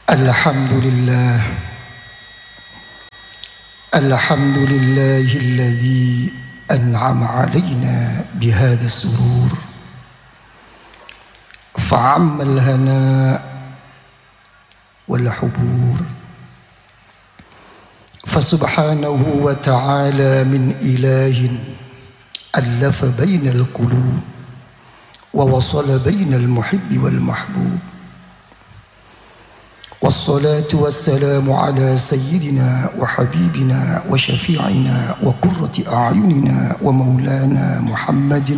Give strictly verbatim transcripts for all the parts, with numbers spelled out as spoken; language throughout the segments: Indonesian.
Alhamdulillah Alhamdulillahilladzi an'ama alaina bihadha surur fa'ammal hana wal hubur fasubhanahu wa ta'ala min ilahin allafa bainal qulub wa wasala bainal muhibbi wal mahbub. Wassalatu wassalamu ala sayyidina wa habibina wa syafi'ina wa qurrati a'yunina wa maulana Muhammadin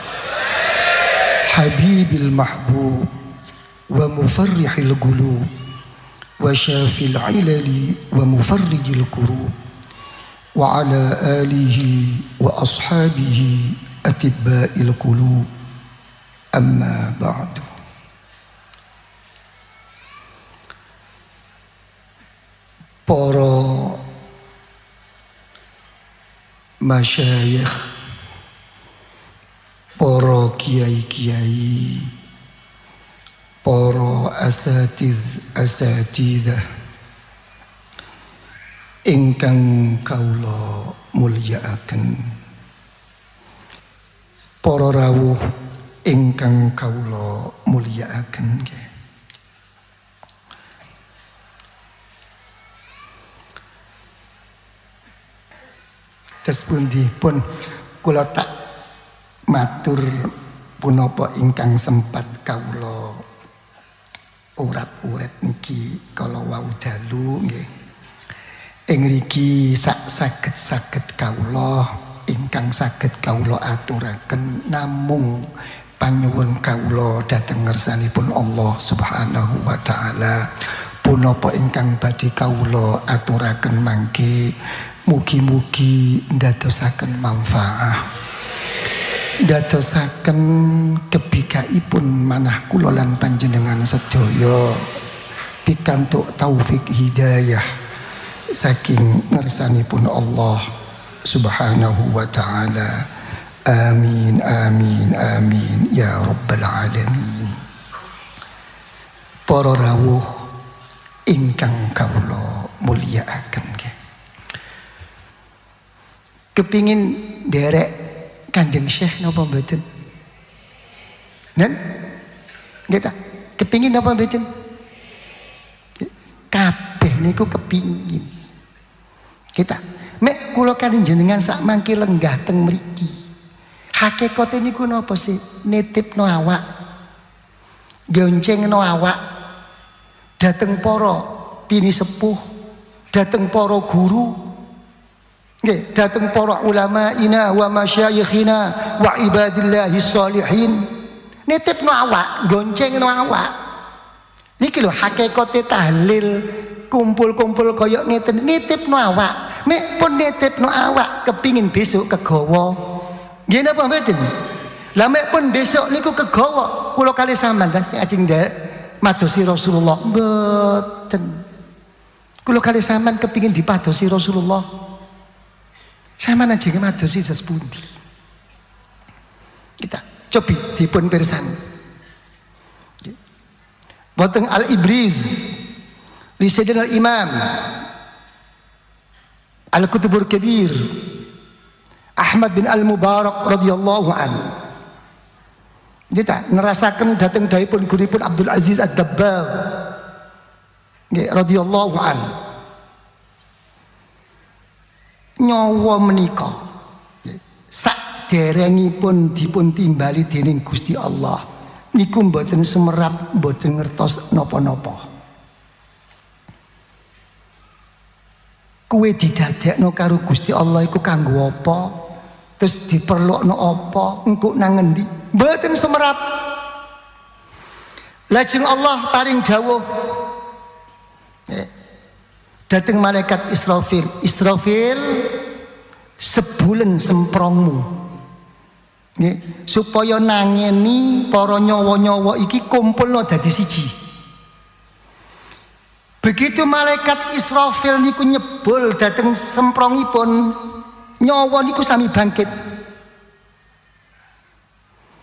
habibil mahbub wa mufarrihil qulub wa syafil ilali wa mufarrijil kurub wa ala alihi wa ashabihi atibba'il qulub. Amma ba'du. Para masyayikh, para kiai-kiai, para asatiz asatidah ingkang kaula mulyakaken, para rawuh ingkang kaula mulyakaken nggih. Terus pundi pun kula tak matur punapa ingkang sempat kawula urat-urat niki kala wau dalu nggih. Ing mriki sak saged-saged kawula ingkang saged kawula aturaken namung panyuwun kawula dhateng ngersanipun Allah Subhanahu wa taala. Punapa ingkang badhe kawula aturaken mangke mugi-mugi ndadosaken manfaat, ndadosaken kebikaipun manah kula lan panjenengan sedaya pikantuk taufik hidayah saking ngersanipun Allah Subhanahu wa taala. Amin amin amin ya rabbal alamin. Para rawuh ingkang kawula mulyakaken nggih. Kepingin derek Kanjeng Syekh napa mboten? Nen? Nggih ta? Kepingin napa mboten? Kabeh niku kepingin. Kita mek kula kan jenengan sak mangke lenggah teng mriki. Hakikate niku napa sih? Nitipno awak. Goncengno awak dateng para pini sepuh, dateng para guru, nggih, dateng para ulama ina wa masyayikhina wa ibadillahis sholihin. Nitipno awak, goncengno awak. Niki lho hakikate tahlil, kumpul-kumpul kaya ngeten, nitipno awak. Mek pun nitipno awak kepingin besok kegawa. Nggih napa mboten? Lah mek pun besok niku kegawa, kula kali sampean ta sing ajeng nderek madosi Rasulullah. Mboten. Kula kali sampean kepingin dipadosi Rasulullah. Sama aja madosi sepundi. Kita cobi dipun pirsani. Wonten Al-Ibriz li Sayyidina Al-Imam Al-Kutubul Kabir Ahmad bin Al-Mubarak radhiyallahu anhu. Kita ngerasakan dateng daipun guripun Abdul Aziz Ad-Dabbagh nggih radhiyallahu anhu. Nyawa menika sak derengipun dipun timbali dening Gusti Allah niku mboten sumerap, mboten ngertos napa-napa. Kuwe didadekno karo Gusti Allah iku kanggo apa? Terus diperlokno apa? Engko nang endi? Mboten sumerap. Lajeng Allah paring dawuh dateng malaikat Israfil, Israfil sebulan semprongmu, nggih, supaya nangeni para nyawa-nyawa iki kumpulno dadi siji. Begitu malaikat Israfil niku nyebul dateng semprongipun, nyawa niku sami bangkit.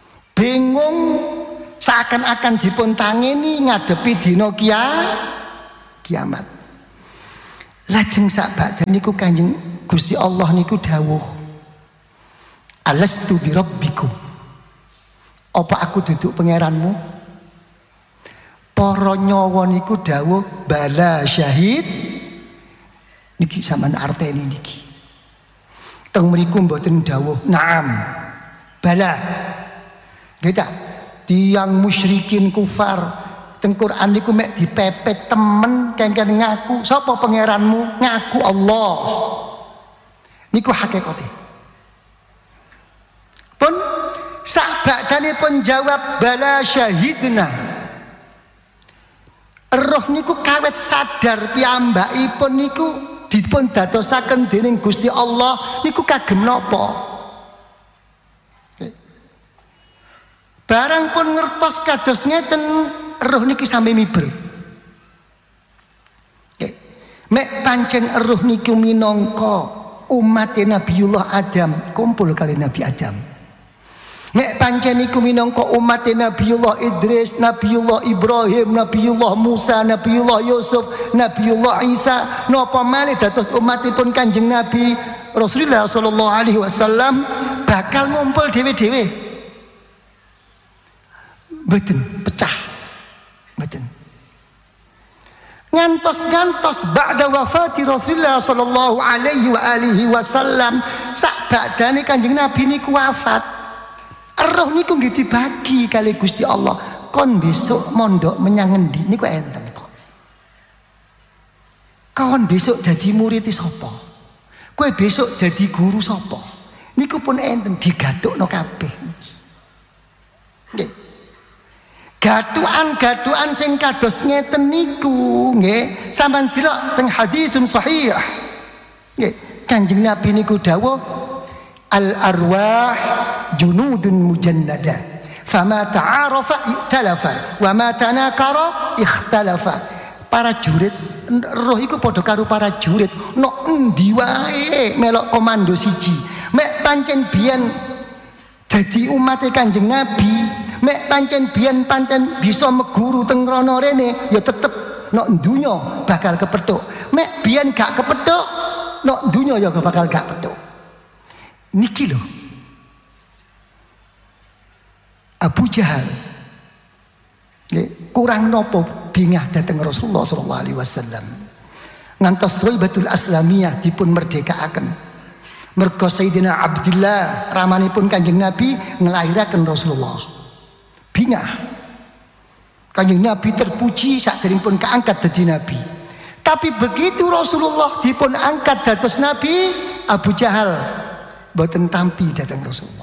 Bingung seakan-akan dipun tangeni ngadepi dina kiamat. kiamat. Lajeng sak badan niku Kanjeng Gusti Allah niku dawuh, alastu bi rabbikum, apa aku duduk pangeranmu? Para nyawa niku dawuh bala syahid. Niki sampean arteni niki. Teng mriku mboten dawuh naam. Bala. Kita tiang musyrikin kufar teng Quran niku mek dipepet temen kan-kan ngaku sapa pangeranmu? Ngaku Allah. Niku hakikate. Pun sak badane pun jawab bala syahidna. Roh niku kawet sadar piyambakipun niku dipun dadosaken dening Gusti Allah niku kagem napa? Barang pun ngertos kados ngeten roh niki sampe miber. Mek pancen roh niku minangka umat Nabiullah Adam kumpul kali Nabi Adam. Nek pancen niku minangka umat Nabiullah Idris, Nabiullah Ibrahim, Nabiullah Musa, Nabiullah Yusuf, Nabiullah Isa, napa malih dados umatipun Kanjeng Nabi Rasulullah sallallahu alaihi wasallam bakal ngumpul dhewe-dhewe. Mboten pecah. Mboten. Ngantos-ngantos ba'da wafati Rasulullah sallallahu alaihi wa alihi wasallam sak badane Kanjeng Nabi niku wafat. Roh niku nggih dibagi kali Gusti Allah. Kon besok mondok menyang endi niku enten kok. Kon besok dadi murid sapa? Kowe besok dadi guru sapa? Niku pun enten digathukno kabeh. Nggih. Gatuan-gatuan sing kados ngeten niku nggih sampean delok teng hadisun sahih. Nggih, Kanjeng Nabi niku dawuh al arwah junudun mujannada fama ta'arafa iktalafa wa ma tanakara ikhtalafa. Para jurit roh iku padha karo para jurit no endi wae melok komando siji. Mek pancen biyen dadi umat Kanjeng Nabi, mek pancen biyen pancen bisa meguru teng rono rene ya tetep no dunya bakal kepethuk. Mek biyen gak kepethuk no dunya ya bakal gak kepethuk. Niki lho Abu Jahal kurang nopo bingah dateng Rasulullah sallallahu alaihi wasallam ngantos Thaibatul Aslamiyah dipun merdekaaken mergo Sayyidina Abdullah ramanipun Kanjeng Nabi ngelahiraken Rasulullah. Bingah Kanjeng Nabi terpuji sakderengipun kaangkat dadi nabi. Tapi begitu Rasulullah dipun angkat dados nabi, Abu Jahal boten tampi datang Rasulullah.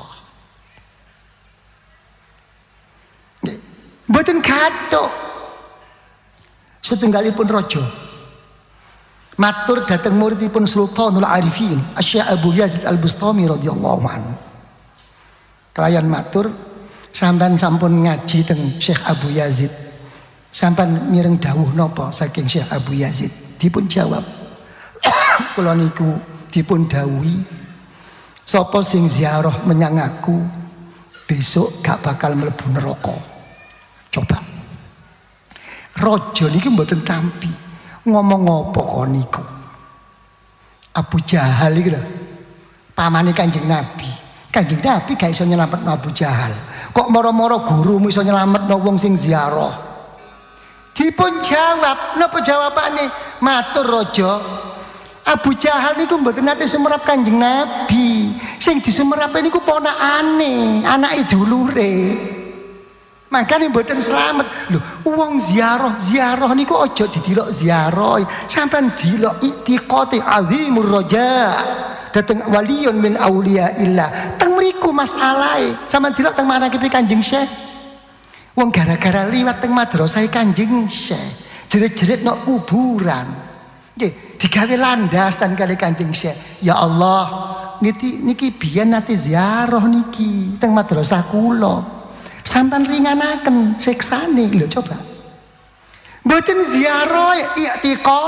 Boten kathok. Setunggalipun raja matur dateng muridipun Sultanul Arifin Asy Abu Yazid Al-Bustami radhiyallahu anhu. Kelayan matur, sampean sampun ngaji teng Syekh Abu Yazid. Sampean mireng dawuh napa saking Syekh Abu Yazid? Dipun jawab, kula niku dipun dawuhi sapa sing ziarah menyang aku besok gak bakal mlebu neraka. Coba. Raja niki mboten tampi. Ngomong apa kok niku? Abu Jahal iki lho. Pamane Kanjeng Nabi. Kanjeng Nabi gak iso nyelametno Abu Jahal. Kok moro-moro gurumu iso nyelametno wong sing ziarah? Dipun jawab, napa jawabane? Matur raja. Abu Jahal niku mboten nate sumerap Kanjeng Nabi. Sing disumerape niku ponakane, anake dulure. Makane mboten slamet. Lho, wong ziarah-ziarah niku aja didelok ziarah, sampean delok iktiqati azimur raja. Dateng waliyun min auliyaillah. Teng mriku masalahe. Sampean delok teng manakipe Kanjeng Syekh. Wong gara-gara liwat teng madrasah Kanjeng Syekh, jerit-jerit nok kuburan. Nggih, digawe landasan kali Kanjeng Syekh. Ya Allah, niki niki biyen nate ziarah niki teng madrasah kula. Sampan ringanaken siksane lho coba. Mboten ziarah i'tiqa.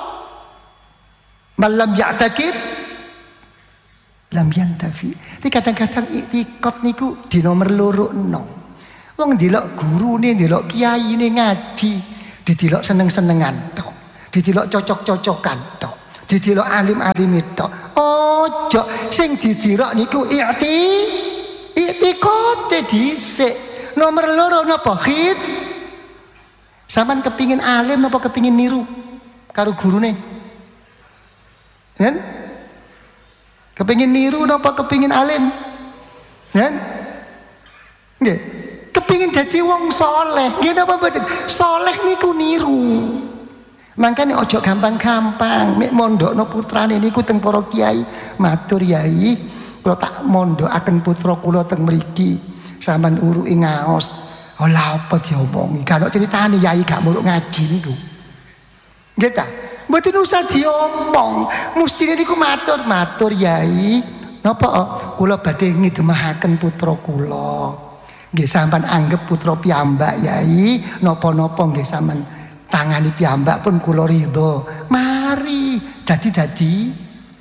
Malam ya'takid lam yantafi. Tapi kadang-kadang i'tiqad niku di nomor loro no. Wong ndelok gurune, ndelok kiyaine ngaji, didelok seneng-senengan tok. Didelok cocok-cocokan tok. Didelok alim-alim tok. Ojo sing didelok niku i'ti i'tiqate dhisik. Nomor loro napa khid? Sampeyan kepingin alim napa kepingin niru karo gurune? Kan? Kepingin niru napa kepingin alim? Kan? Nggih. Kepingin jadi wong soleh. Nggih napa mboten? Soleh niku niru. Makanya ojo gampang-gampang mek mondokno putrane niku teng para kiai matur yai kula tak mondokaken putra kula teng mriki sampean uruki ngaos lha apa diomongi kan critane yai gak muluk ngaji niku nggih ta mboten usah diomong mestine niku matur matur yai napa kula badhe ngidemahaken putra kula nggih sampean anggap putra piyambak yai napa-napa nggih sampean tangani piyambak pun kula ridho. Mari dadi-dadi.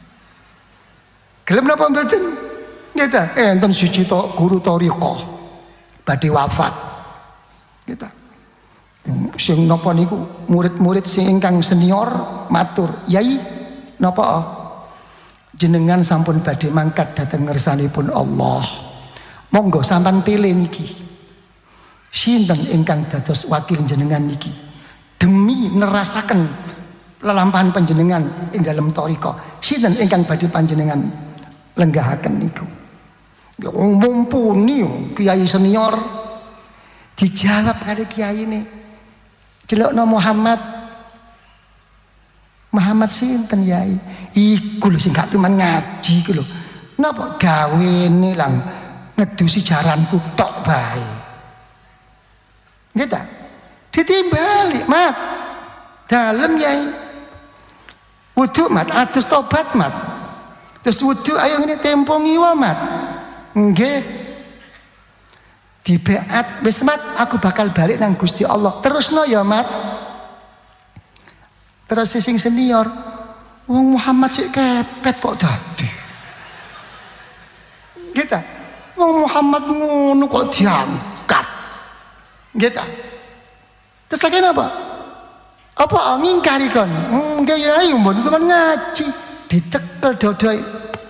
Gelem napa mboten? Nggih ta? Enten siji to guru thariqah badhe wafat. Nggih ta? Sing napa niku murid-murid sing ingkang senior matur, "Yai, napa jenengan sampun badhe mangkat dhateng ngersanipun Allah. Monggo sampean pilih niki. Sinten ingkang dados wakil jenengan niki?" Demi nerasakan lelampahan panjenengan ing dalam thariqah sinten ingkang badhe panjenengan lenggahaken niku ya mumpuni kiai senior dijawab kali kiai ini jelekno Muhammad Muhammad sinten yai iku lho sing gak cuman ngaji iku lho napa gawene lang ngedusi jaranku tok bae nggih ta ditimbali mat dalem yai wudu mat atus tobat mat terus wudu ayo ini tempo ngiwa mat nggih di beat wis mat aku bakal balik nang Gusti Allah terusno ya mat terus sing senior wong Muhammad sik kepet kok dadi nggih ta wong Muhammad ngono kok diangkat nggih ta terus lagi apa? Apa ngingkari kon? Enggak ya, ayo mboten teman ngaji, dicekel dodoi.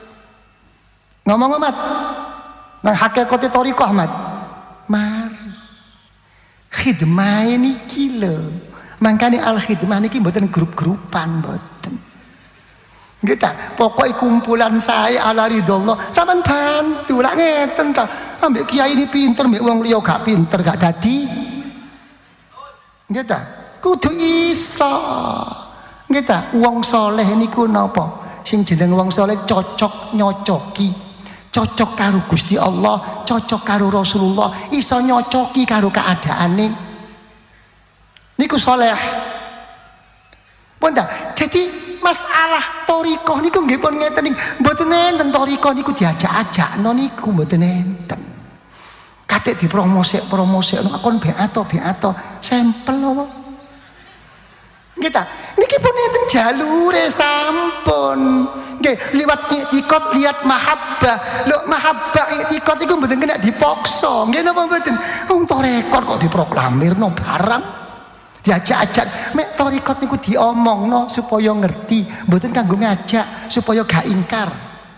Ngomong amat, nang hakikate thariqah amat. Mari, khidmah niki lho. Mangkane al khidmah niki mboten grup-grupan mboten. Nggih ta, pokoke kumpulan saya ala ridhollah. Sampeyan bantu lak ngeten ta. Ambek kiai ini pinter, mbek wong liya gak pinter gak dadi. Nggih ta? Kudu iso. Nggih ta? Wong saleh niku napa? Sing jeneng wong saleh cocok nyocoki. Cocok karo Gusti Allah, cocok karo Rasulullah, iso nyocoki karo keadaane. Niku saleh. Pun ta? Jadi masalah thariqah niku nggih pun ngeten niku. Mboten enten thariqah niku diajak-ajakno niku mboten enten. Katik dipromosik-promosik kon beato beato sampel apa nggih ta niki pun enten jalure sampun nggih liwat i'tiqad lihat mahabbah lho mahabbah i'tiqad iku mboten kena dipaksa nggih napa mboten wong thariqah kok diproklamirno barang diajak-ajak mek thariqah niku diomongno supaya ngerti mboten kanggo ngajak supaya gak ingkar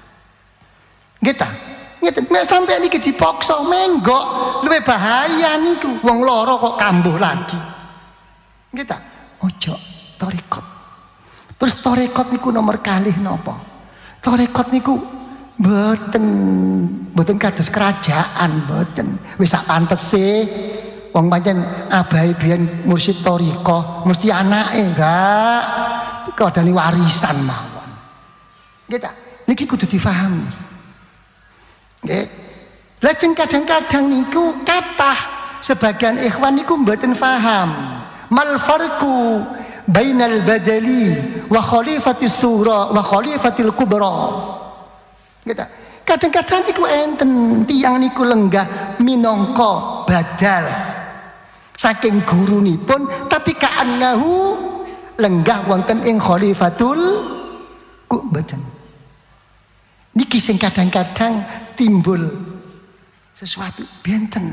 nggih ta ngeten nek sampeyan iki dipaksa menggok luwih bahaya niku wong lara kok kambuh lagi nggih ta ojo thariqat terus thariqat niku nomor kalih napa thariqat niku mboten mboten kados kerajaan mboten wis sak pantese wong pancen abahe biyen mursyid thariqah mesti anake enggak kodani warisan mawon nggih ta niki kudu difahami nggih. Lajeng kadang-kadang niku kathah sebagian ikhwan niku mboten paham mal farqu bainal badali wa khalifatis sura wa khalifatil kubra. Nggih ta? Kadang-kadang niku enten tiyang niku lenggah minangka badal saking gurunipun tapi ka'annahu lenggah wonten ing khalifatul ku mboten. Niki sing kadang-kadang timbul sesuatu benten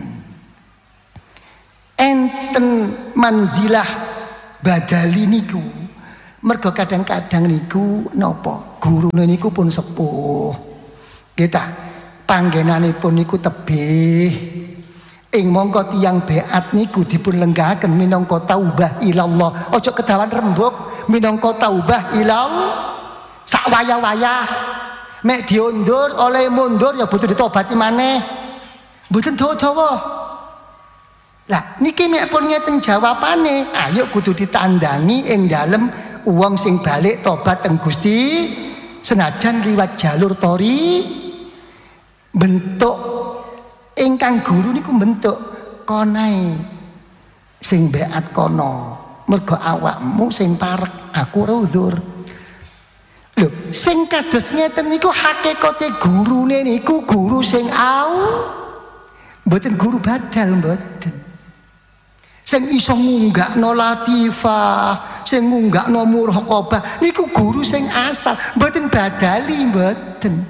enten manzilah badali niku Mergo kadang-kadang niku napa gurune niku pun sepuh. Kita panggenanipun niku tebih. Ing mongko tiyang beat niku dipun lenggahaken minangka taubah ilallah. Aja kedawan rembug minangka taubah ilallah sak wayah-wayah. Mek diundur oleh mundur ya butuh ditobati maneh. Mboten dawa-dawa. Lah niki mek pun ngeten jawabane, ayo kudu ditandangi ing dalem wong sing balik tobat teng Gusti senajan liwat jalur tori bentuk ingkang guru niku bentuk konae sing beat kono mergo awakmu sing parek aku uzur. Lho sing kados ngeten niku hakikate gurune niku guru sing au mboten guru badal mboten. Sing iso ngunggakno latifah, sing ngunggakno muraqabah niku guru sing asal, mboten badali mboten.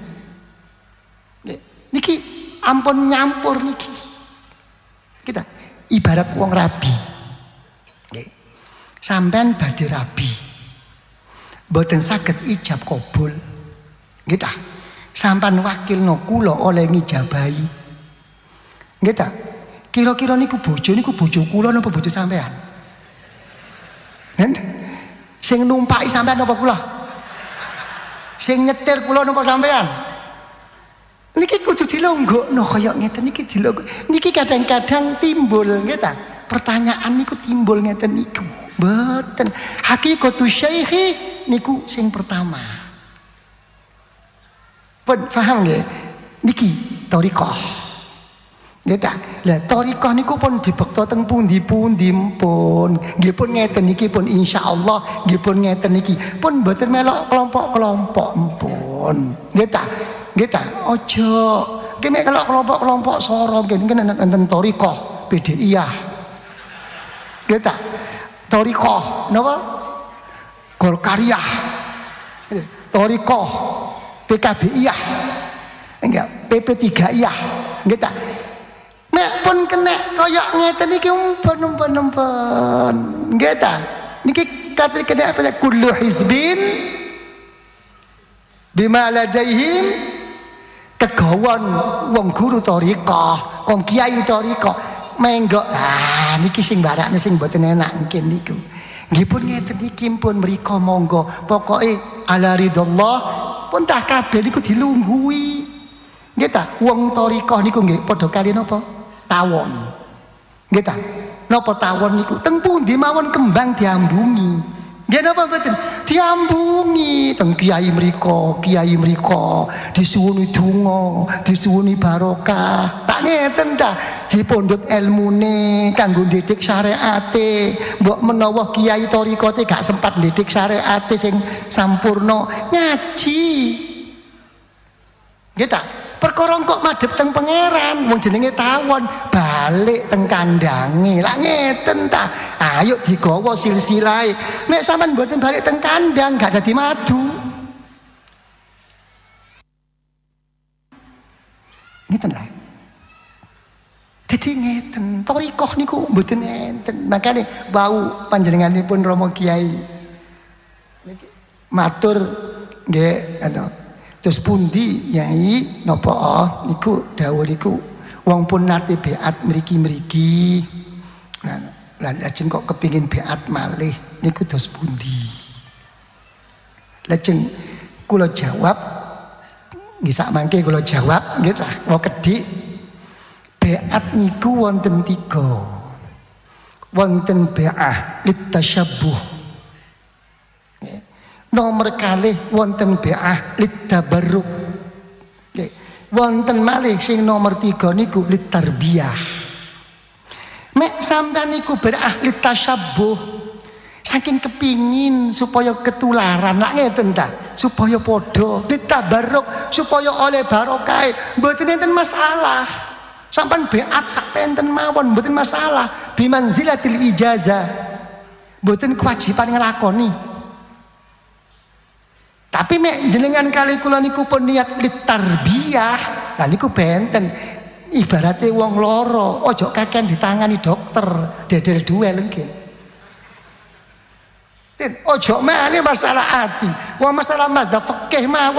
Niki ampun nyampur niki. Kita ibarat wong rabi. Nggih. Sampean badhe rabi. Mboten saged ijab kabul. Nggih ta? Sampean wakilno kula oleh ngijabahi. Nggih ta? Kira-kira niku bojo niku bojo kula napa bojo sampean? Kan? Sing numpaki sampean napa kula? Sing nyetir kula napa sampean? Niki kudu dilonggokno kaya ngeten niki dilonggok. Niki kadang-kadang timbul nggih ta? Pertanyaan niku timbul ngeten niku. Mboten. Hakikatus syaikhi niku sing pertama. Paham nggih? Niki thariqah. Nggih ta? Lah thariqah niku pun dibekta teng pundi-pundi pun. Nggih pun ngeten niki pun insyaallah nggih pun ngeten niki. Pun mboten melok kelompok-kelompok pun. Nggih ta? Nggih ta? Aja. Nggih mek kelok kelompok-kelompok soro nggih enten thariqah B D I-yah. Nggih ta? Thariqah napa? Golkariyah. Thariqah P K B I-yah. Enggak, P P tiga I-yah. Nggih ta? Nek pun kena kaya ngeten iki umpun-umpun. Nggih ta? Niki kate kena apa kullu hizbin bima ladaihim kegawon wong guru thariqah, wong kiai thariqah menggok. Ah niki sing barakne sing mboten enak mungkin niku. Nggih pun ngeten iki pun mriko monggo. Pokoke ala ridallah pun tah kabeh niku dilungguhi. Nggih ta? Wong thariqah niku nggih padha kali napa? Tawon. Nggih ta? Napa tawon niku? Teng pundi mawon kembang diambungi. Nggih napa mboten? Diambungi teng kiai mriko, kiai mriko disuwuni donga, disuwuni barokah. Tak ngeten ta? Dipundhut ilmune kanggo ndidik syariate. Mbok menawa kiai thariqate gak sempat ndidik syariate sing sampurna, ngaji. Nggih ta? Perkara kok madhep teng pangeran wong jenenge tawon balik teng kandange lak ngeten ta ayo digawa silsilahe nek sampean mboten balik teng kandang gak dadi madu ngeten lho dadi ngeten thariqah niku mboten enten makane wau panjenenganipun Rama Kiai niki matur nggih ana terus pundi Nyai napa oh, niku dawuh niku wong pun nate beat mriki-mriki. Nah, lan lajeng kok kepingin beat malih niku dos pundi. Lajeng kula jawab nggih sak mangke kula jawab nggih ta wong kedhik beat niku wonten tiga. Wonten be'ah litasyabuh. Nomor kalih wonten be'ah litabarruk. Wonten malih sing nomor tiga niku litarbiyah. Mek sampean niku be'ah litasyabuh. Saking kepingin supaya ketularan lak ngeten ta, supaya padha litabarruk supaya oleh barokah. Mboten enten masalah. Sampean beat sak penten mawon mboten masalah. Bimanzilatil ijazah. Mboten kewajiban nglakoni. Tapi mek jenengan kali kula niku pun niat ditarbiyah, lah niku benten. Ibarate wong loro, ojo kakean ditangani dokter, dedel duel nggih. Ojo mah ini masalah hati, wah masalah mazhab fikih mah